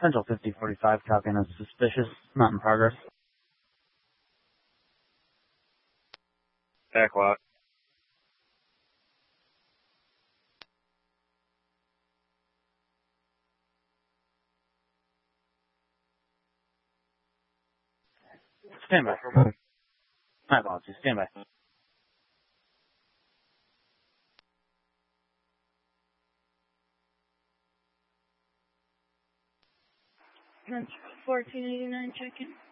Central 5045, copying as suspicious, not in progress. Backlot. Stand by. My apologies, stand by. Central 1489, check-in.